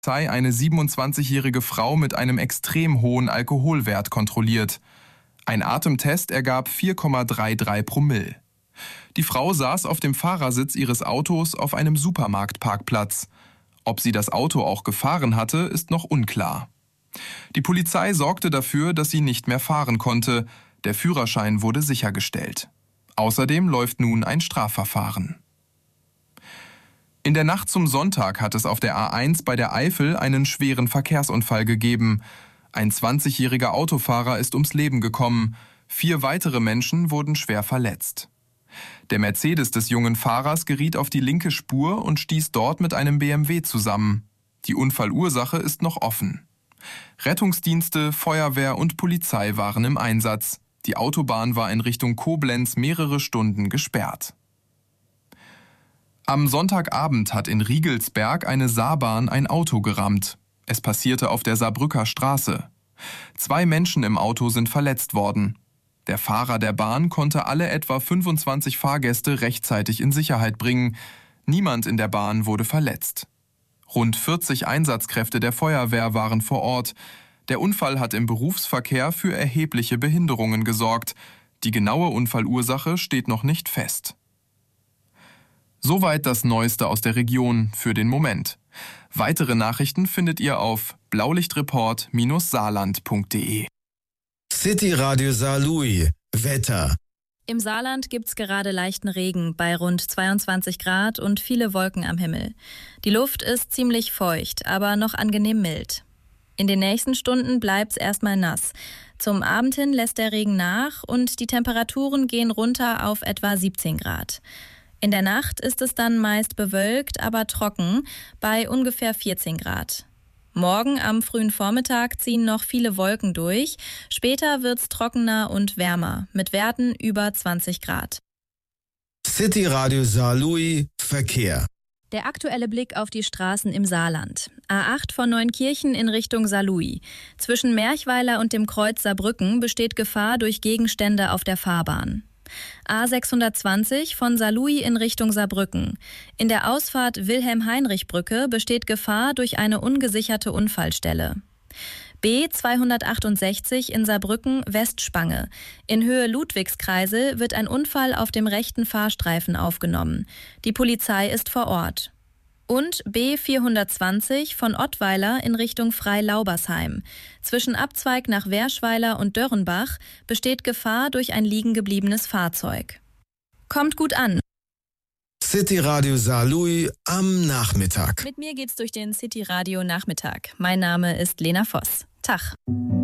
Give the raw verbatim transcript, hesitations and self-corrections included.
Polizei eine siebenundzwanzigjährige Frau mit einem extrem hohen Alkoholwert kontrolliert. Ein Atemtest ergab vier Komma dreiunddreißig Promille. Die Frau saß auf dem Fahrersitz ihres Autos auf einem Supermarktparkplatz. Ob sie das Auto auch gefahren hatte, ist noch unklar. Die Polizei sorgte dafür, dass sie nicht mehr fahren konnte. Der Führerschein wurde sichergestellt. Außerdem läuft nun ein Strafverfahren. In der Nacht zum Sonntag hat es auf der A eins bei der Eifel einen schweren Verkehrsunfall gegeben. Ein zwanzigjähriger Autofahrer ist ums Leben gekommen. Vier weitere Menschen wurden schwer verletzt. Der Mercedes des jungen Fahrers geriet auf die linke Spur und stieß dort mit einem B M W zusammen. Die Unfallursache ist noch offen. Rettungsdienste, Feuerwehr und Polizei waren im Einsatz. Die Autobahn war in Richtung Koblenz mehrere Stunden gesperrt. Am Sonntagabend hat in Riegelsberg eine Saarbahn ein Auto gerammt. Es passierte auf der Saarbrücker Straße. Zwei Menschen im Auto sind verletzt worden. Der Fahrer der Bahn konnte alle etwa fünfundzwanzig Fahrgäste rechtzeitig in Sicherheit bringen. Niemand in der Bahn wurde verletzt. Rund vierzig Einsatzkräfte der Feuerwehr waren vor Ort. Der Unfall hat im Berufsverkehr für erhebliche Behinderungen gesorgt. Die genaue Unfallursache steht noch nicht fest. Soweit das Neueste aus der Region für den Moment. Weitere Nachrichten findet ihr auf blaulichtreport Bindestrich saarland Punkt de. City Radio Saarlouis. Wetter. Im Saarland gibt's gerade leichten Regen bei rund zweiundzwanzig Grad und viele Wolken am Himmel. Die Luft ist ziemlich feucht, aber noch angenehm mild. In den nächsten Stunden bleibt's erstmal nass. Zum Abend hin lässt der Regen nach und die Temperaturen gehen runter auf etwa siebzehn Grad. In der Nacht ist es dann meist bewölkt, aber trocken bei ungefähr vierzehn Grad. Morgen am frühen Vormittag ziehen noch viele Wolken durch. Später wird's trockener und wärmer mit Werten über zwanzig Grad. City Radio Saarlouis Verkehr. Der aktuelle Blick auf die Straßen im Saarland. A acht von Neunkirchen in Richtung Saarlouis. Zwischen Merchweiler und dem Kreuz Saarbrücken besteht Gefahr durch Gegenstände auf der Fahrbahn. A sechshundertzwanzig von Saarlouis in Richtung Saarbrücken. In der Ausfahrt Wilhelm-Heinrich-Brücke besteht Gefahr durch eine ungesicherte Unfallstelle. B zweihundertachtundsechzig in Saarbrücken Westspange. In Höhe Ludwigskreisel wird ein Unfall auf dem rechten Fahrstreifen aufgenommen. Die Polizei ist vor Ort. Und B vierhundertzwanzig von Ottweiler in Richtung Freilaubersheim. Zwischen Abzweig nach Werschweiler und Dörrenbach besteht Gefahr durch ein liegen gebliebenes Fahrzeug. Kommt gut an. City Radio Saarlouis am Nachmittag. Mit mir geht's durch den City Radio Nachmittag. Mein Name ist Lena Voss. Tag.